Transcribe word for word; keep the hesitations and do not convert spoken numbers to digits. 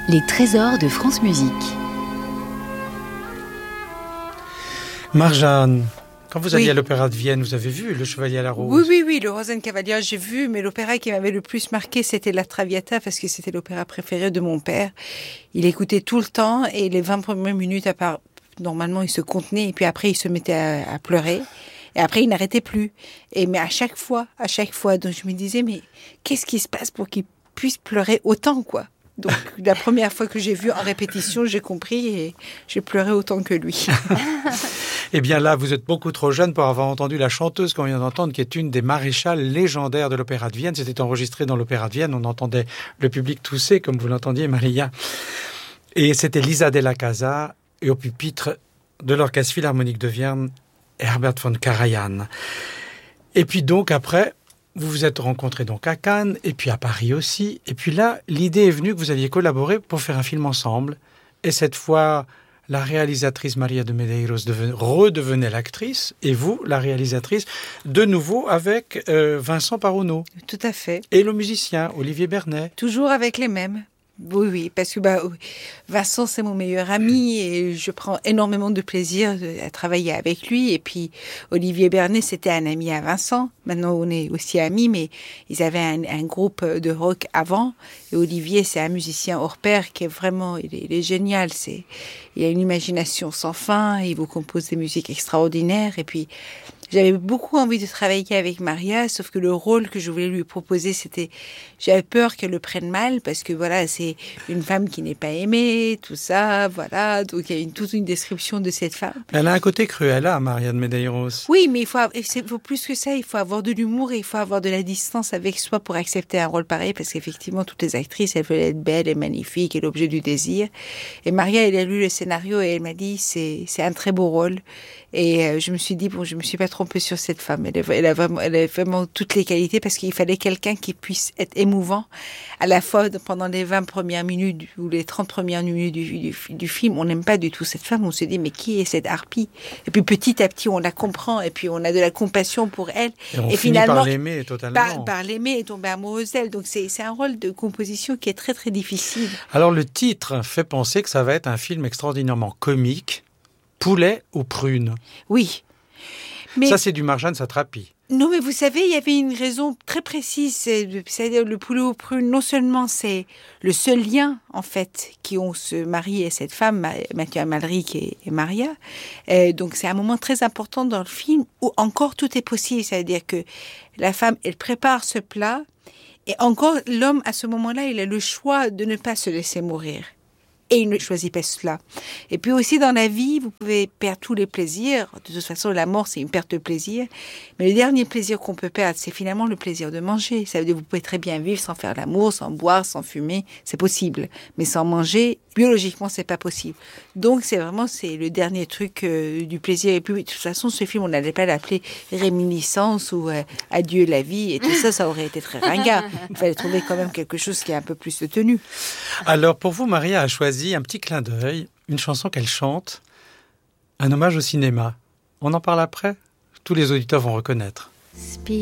Les trésors de France Musique. Marjane, quand vous alliez Oui. à l'Opéra de Vienne, vous avez vu Le Chevalier à la Rose? Oui, oui, oui, le Rosenkavalier, j'ai vu, mais l'opéra qui m'avait le plus marqué, c'était La Traviata, parce que c'était l'opéra préféré de mon père. Il écoutait tout le temps, et les vingt premières minutes, à part, normalement, il se contenait, et puis après, il se mettait à, à pleurer. Et après, il n'arrêtait plus. Et, mais à chaque fois, à chaque fois, donc je me disais, mais qu'est-ce qui se passe pour qu'il puisse pleurer autant, quoi? Donc, la première fois que j'ai vu en répétition, j'ai compris et j'ai pleuré autant que lui. Eh bien là, vous êtes beaucoup trop jeune pour avoir entendu la chanteuse qu'on vient d'entendre, qui est une des maréchales légendaires de l'Opéra de Vienne. C'était enregistré dans l'Opéra de Vienne. On entendait le public tousser, comme vous l'entendiez, Maria. Et c'était Lisa Della Casa, et au pupitre de l'Orchestre Philharmonique de Vienne, Herbert von Karajan. Et puis donc, après, vous vous êtes rencontrés donc à Cannes, et puis à Paris aussi. Et puis là, l'idée est venue que vous alliez collaborer pour faire un film ensemble. Et cette fois, la réalisatrice Maria de Medeiros deven- redevenait l'actrice, et vous, la réalisatrice, de nouveau avec euh, Vincent Parronneau. Tout à fait. Et le musicien, Olivier Bernet. Toujours avec les mêmes. Oui, oui, parce que bah, Vincent, c'est mon meilleur ami et je prends énormément de plaisir à travailler avec lui. Et puis, Olivier Bernet, c'était un ami à Vincent. Maintenant, on est aussi amis, mais ils avaient un, un groupe de rock avant. Et Olivier, c'est un musicien hors pair qui est vraiment, il est, il est génial. C'est, il a une imagination sans fin. Il vous compose des musiques extraordinaires. Et puis, j'avais beaucoup envie de travailler avec Maria, sauf que le rôle que je voulais lui proposer, c'était... J'avais peur qu'elle le prenne mal, parce que voilà, c'est une femme qui n'est pas aimée, tout ça, voilà. Donc il y a une, toute une description de cette femme. Elle a un côté cruel, hein, Maria de Medeiros. Oui, mais il faut, il faut plus que ça, il faut avoir de l'humour et il faut avoir de la distance avec soi pour accepter un rôle pareil, parce qu'effectivement, toutes les actrices, elles veulent être belles et magnifiques et l'objet du désir. Et Maria, elle a lu le scénario et elle m'a dit, c'est, c'est un très beau rôle. Et euh, je me suis dit, bon, je me suis pas trompée sur cette femme. Elle, est, elle, a vraiment, elle a vraiment toutes les qualités parce qu'il fallait quelqu'un qui puisse être émouvant à la fois pendant les vingt premières minutes ou les trente premières minutes du, du, du film. On n'aime pas du tout cette femme. On se dit, mais qui est cette harpie? Et puis petit à petit, on la comprend et puis on a de la compassion pour elle. Et on et finit finalement, par l'aimer totalement. Par, par l'aimer et tomber amoureuse d'elle. Donc c'est, c'est un rôle de composition qui est très très difficile. Alors le titre fait penser que ça va être un film extraordinairement comique. Poulet aux prunes. Oui. Mais... Ça, c'est du Marjane Satrapi. Non, mais vous savez, il y avait une raison très précise. C'est, c'est-à-dire le poulet aux prunes, non seulement c'est le seul lien, en fait, qui ont ce mari et cette femme, Mathieu Amalric et, et Maria. Et donc, c'est un moment très important dans le film où encore tout est possible. C'est-à-dire que la femme, elle prépare ce plat et encore, l'homme, à ce moment-là, il a le choix de ne pas se laisser mourir. Et il ne choisit pas cela. Et puis aussi dans la vie, vous pouvez perdre tous les plaisirs. De toute façon, la mort, c'est une perte de plaisir. Mais le dernier plaisir qu'on peut perdre, c'est finalement le plaisir de manger. Ça veut dire que vous pouvez très bien vivre sans faire l'amour, sans boire, sans fumer. C'est possible. Mais sans manger, biologiquement, c'est pas possible. Donc, c'est vraiment c'est le dernier truc euh, du plaisir. Et puis, de toute façon, ce film, on n'allait pas l'appeler Réminiscence ou euh, Adieu la vie. Et tout ça, ça aurait été très ringard. Il fallait trouver quand même quelque chose qui a un peu plus de tenue. Alors, pour vous, Maria a choisi un petit clin d'œil, une chanson qu'elle chante, un hommage au cinéma. On en parle après? Tous les auditeurs vont reconnaître. Speak.